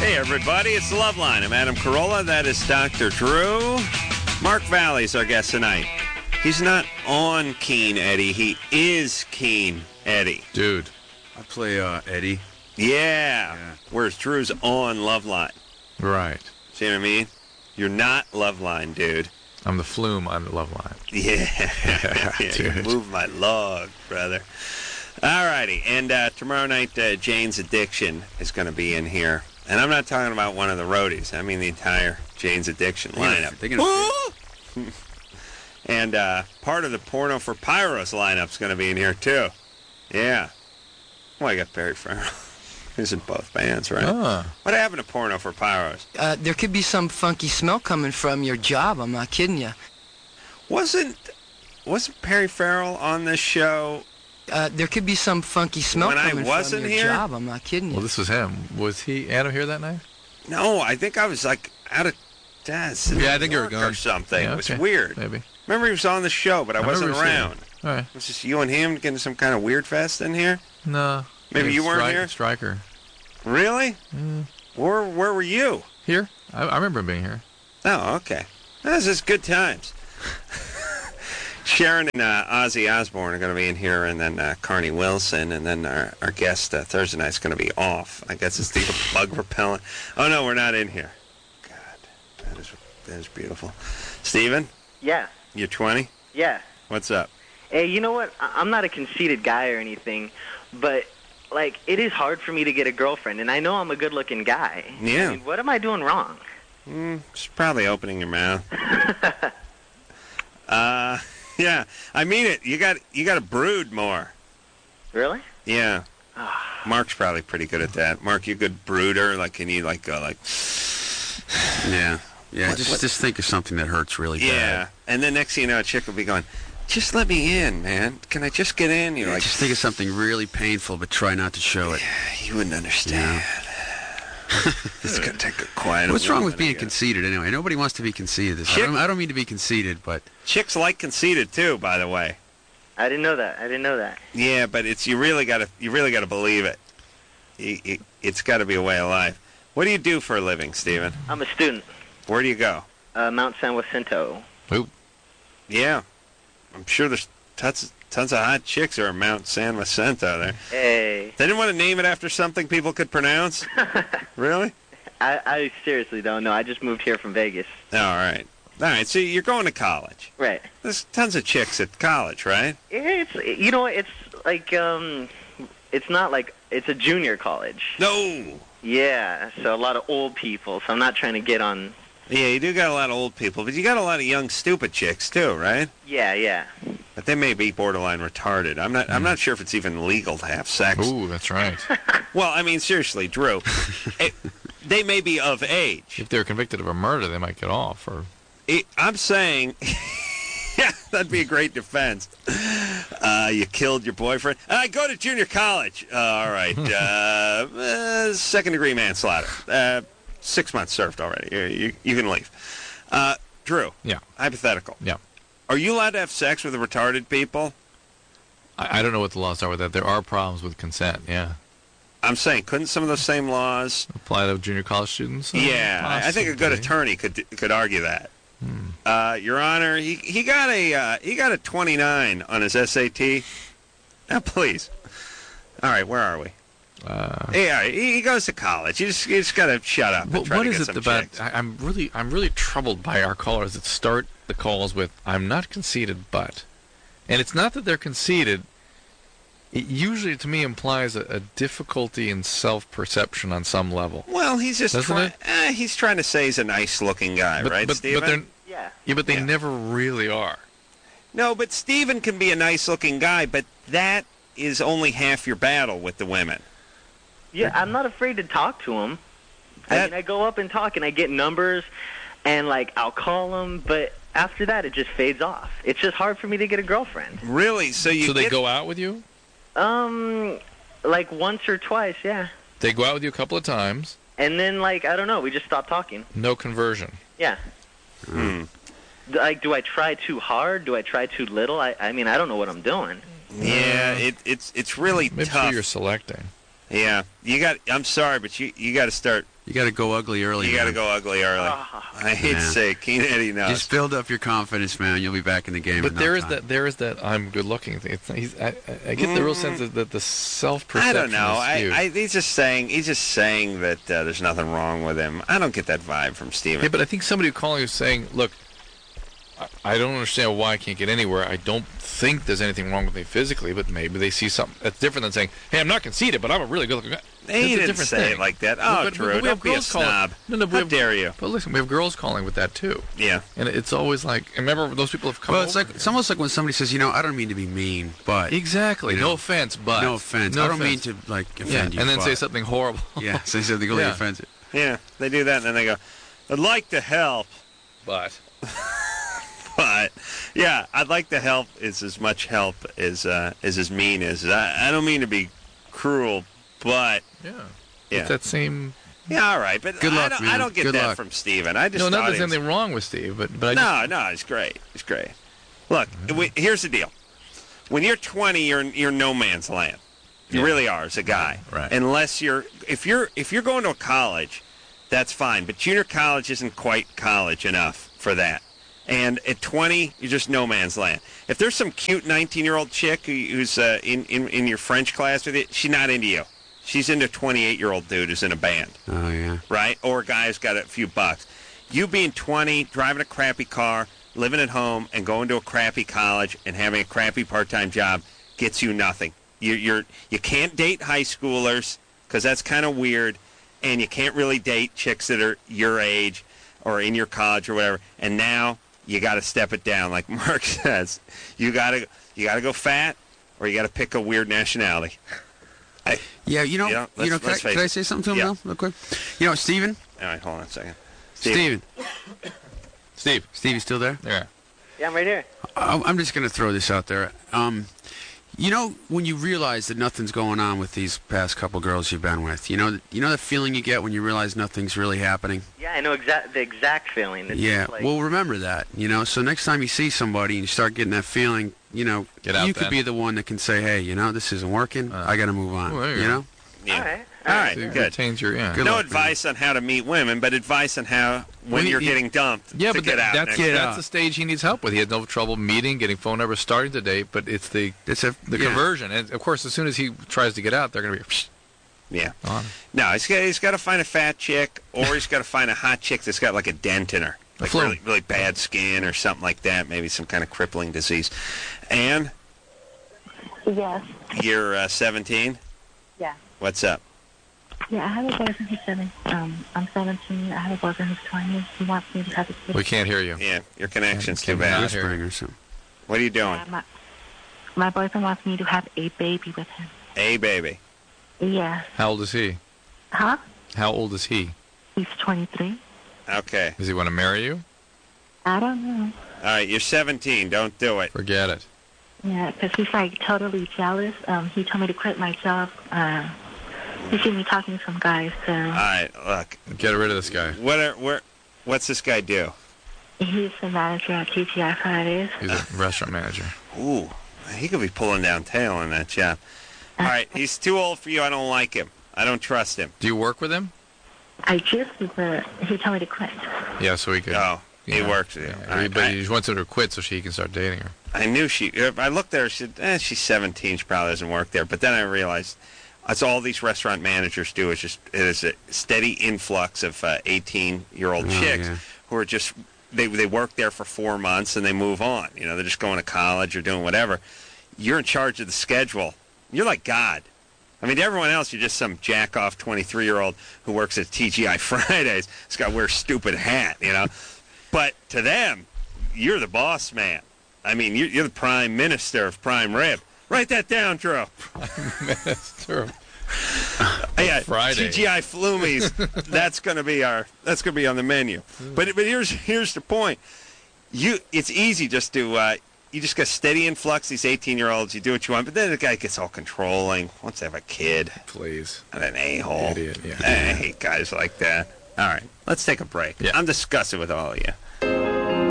Hey, everybody, it's the Love Line. I'm Adam Carolla. That is Dr. Drew. Mark Valley's our guest tonight. He's not on Keen Eddie. He is Keen Eddie. Dude. I play Eddie. Yeah. Whereas Drew's on Love Line. Right. See what I mean? You're not Love Line, dude. I'm the flume on the Love Line. Yeah. You Dude. move my log, brother. All righty. And tomorrow night, Jane's Addiction is going to be in here. And I'm not talking about one of the roadies. I mean the entire Jane's Addiction lineup. And part of the Porno for Pyros lineup's going to be in here, too. Yeah. Well, I got Perry Farrell. He's in both bands, right? What happened to Porno for Pyros? There could be some funky smell coming from your job. I'm not kidding you. Wasn't Perry Farrell on this show? There could be some funky smell When I coming wasn't from your here? job. I'm not kidding you. Well, this was him. Was he Adam here that night? No, I think I was like out of desk. Yeah, I think you were work gone. or something. Yeah, It was okay. weird. Maybe. Remember he was on the show, but I wasn't remember seeing around. him. All right. It was just you and him getting some kind of weird fest in here? No. Maybe you weren't here? Stryker. Really? Where were you? Here? I remember him being here. Oh, okay. This is good times. Sharon and Ozzy Osbourne are going to be in here, and then Carney Wilson, and then our guest Thursday night's going to be off. I guess it's the bug repellent. Oh, no, we're not in here. God, that is beautiful. Steven, Yeah, you're 20? yeah. What's up? Hey, you know what? I'm not a conceited guy or anything, but, like, it is hard for me to get a girlfriend, and I know I'm a good-looking guy. Yeah. I mean, what am I doing wrong? Just probably opening your mouth. Yeah, I mean it. You got to brood more. Really? Yeah. Mark's probably pretty good at that. Mark, you a good brooder? Like, can you go like? Yeah. Just think of something that hurts really bad. Yeah. And then next thing you know, a chick will be going, "Just let me in, man. Can I just get in?" You're like, Just think of something really painful, but try not to show it. "You wouldn't understand." It's gonna take a quiet. What's wrong with moment, being I guess. conceited anyway? Nobody wants to be conceited. I don't mean to be conceited, but Chicks like conceited too, by the way. I didn't know that. Yeah, but it's you really gotta believe it. It's got to be a way of life. What do you do for a living, Steven? I'm a student. Where do you go? Mount San Jacinto. Oop. Yeah, I'm sure there's tons of hot chicks are at Mount San Jacinto there. Hey. They didn't want to name it after something people could pronounce? Really? I seriously don't know. I just moved here from Vegas. All right. All right, so you're going to college. Right. There's tons of chicks at college, right? It's like, it's not like, it's a junior college. No. Yeah, so a lot of old people, so I'm not trying to get on. Yeah, you do got a lot of old people, but you got a lot of young, stupid chicks, too, right? Yeah. But they may be borderline retarded. I'm not sure if it's even legal to have sex. Ooh, that's right. Well, I mean, seriously, Drew, they may be of age. If they're convicted of a murder, they might get off. Or I'm saying, yeah, that'd be a great defense. You killed your boyfriend. I go to junior college. All right. Second-degree manslaughter. 6 months served already. You can leave. Drew. Yeah. Hypothetical. Yeah. Are you allowed to have sex with retarded people? I don't know what the laws are with that. There are problems with consent. Yeah. I'm saying, couldn't some of those same laws Apply to junior college students? Yeah, I think a good Possibly. attorney could argue that. Your Honor, he got a 29 on his SAT. Now, please. All right, where are we? Yeah, he goes to college. You just got to shut up. And try What to is get it some about? chicks. I'm really troubled by our callers that start the calls with "I'm not conceited, but," and it's not that they're conceited. It usually, to me, implies a difficulty in self-perception on some level. Well, he's just Doesn't he's trying to say he's a nice-looking guy, right, Stephen? But they Yeah. never really are. No, but Stephen can be a nice-looking guy, but that is only half your battle with the women. Yeah, I'm not afraid to talk to them. I go up and talk, and I get numbers, and, like, I'll call them, but after that, it just fades off. It's just hard for me to get a girlfriend. Really? So they go out with you? Like once or twice, yeah. They go out with you a couple of times. And then, like, I don't know, we just stop talking. No conversion. Yeah. Like, do I try too hard? Do I try too little? I mean, I don't know what I'm doing. Yeah, it's really Maybe tough. you're selecting. Yeah, I'm sorry, but you got to start. You got to go ugly early. You got to go ugly early. I hate to say it, Keen Eddie knows. Just build up your confidence, man. You'll be back in the game. But there is that I'm good looking thing. I get the real sense that the self perception. I don't know. Is he's just saying that there's nothing wrong with him. I don't get that vibe from Steven. Yeah, but I think somebody calling is saying, look, I don't understand why I can't get anywhere. I don't think there's anything wrong with me physically, but maybe they see something that's different than saying, hey, I'm not conceited, but I'm a really good-looking guy. He didn't say it like that. Oh, Drew, don't be a snob. How dare you? But listen, we have girls calling with that, too. Yeah. And it's always like, remember those people have come over. Well, it's almost like when somebody says, I don't mean to be mean, but... Exactly. No offense, but... No offense. I don't mean to, offend you, and then but. say something horrible. Yeah, say something really offensive. Yeah, they do that, and then they go, I'd like to help. But... But yeah, I'd like to help is as much help as mean as. I don't mean to be cruel, but yeah, it's that same. Yeah, all right, but good luck, I don't get that from Steven. I just not there's anything wrong with Steve, but no, he's great. He's great. Look, here's the deal: when you're 20, you're no man's land. You really are as a guy, right? Unless if you're going to a college, that's fine. But junior college isn't quite college enough for that. And at 20, you're just no man's land. If there's some cute 19-year-old chick who's in your French class with you, she's not into you. She's into a 28-year-old dude who's in a band. Oh, yeah. Right? Or a guy who's got a few bucks. You being 20, driving a crappy car, living at home, and going to a crappy college and having a crappy part-time job gets you nothing. You can't date high schoolers because that's kind of weird, and you can't really date chicks that are your age or in your college or whatever. And now... you got to step it down, like Mark says. You got to go fat, or you got to pick a weird nationality. Can I say something to him real quick? Steven. All right, hold on a second. Steve, you still there? Yeah. Yeah, I'm right here. I'm just going to throw this out there. When you realize that nothing's going on with these past couple girls you've been with, you know the feeling you get when you realize nothing's really happening? Yeah, I know the exact feeling. It's well, remember that, so next time you see somebody and you start getting that feeling, you could be the one that can say, hey, this isn't working, I got to move on, Yeah. All right, so good. Good no luck, advice on how to meet women, but advice on how, when you're getting dumped, to get out. That's the stage he needs help with. He has no trouble meeting, getting phone numbers, starting to date, but it's the conversion. And, of course, as soon as he tries to get out, they're going to be... Yeah. On. No, he's got to find a fat chick, or he's got to find a hot chick that's got, like, a dent in her. Like really, really bad skin or something like that, maybe some kind of crippling disease. Anne? Yes. You're 17? Yeah. What's up? Yeah, I have a boyfriend who's 7. I'm 17. I have a boyfriend who's 20. He wants me to have a kid. We can't hear you. Yeah, your connection's too bad. Whispering or something. What are you doing? My boyfriend wants me to have a baby with him. A baby? Yes. How old is he? Huh? How old is he? He's 23. Okay. Does he want to marry you? I don't know. All right, you're 17. Don't do it. Forget it. Yeah, because he's, totally jealous. He told me to quit my job. He seen me talking to some guys, so... All right, look. Get rid of this guy. What's this guy do? He's the manager at TGI Fridays. He's a restaurant manager. Ooh, he could be pulling down tail in that job. All right, he's too old for you. I don't like him. I don't trust him. Do you work with him? I just, he told me to quit. Yeah, so he could... Oh, he works with you. Yeah, but he wants her to quit so she can start dating her. I knew I looked at her, she said, she's 17, she probably doesn't work there. But then I realized that's all these restaurant managers do is a steady influx of 18-year-old chicks who are just, they work there for 4 months and they move on. They're just going to college or doing whatever. You're in charge of the schedule. You're like God. I mean, to everyone else, you're just some jack-off 23-year-old who works at TGI Fridays. He's got to wear a stupid hat, But to them, you're the boss man. I mean, you're the prime minister of prime rib. Write that down, Drew. Prime minister. Yeah, Friday. TGI Flumies. That's going to be on the menu. But here's the point. It's easy just to you just got steady influx. These 18-year-olds, you do what you want, but then the guy gets all controlling. Wants to have a kid. Please. And an a-hole. Idiot. Yeah. I hate guys like that. All right, let's take a break. Yeah. I'm disgusted with all of you.